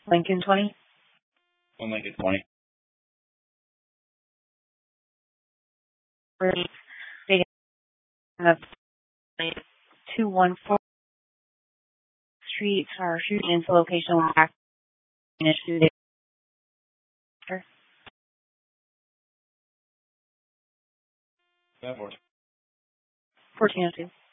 Lincoln 20. On Lincoln 20. Of 214 Street are shooting into location back in a shooting. 1402.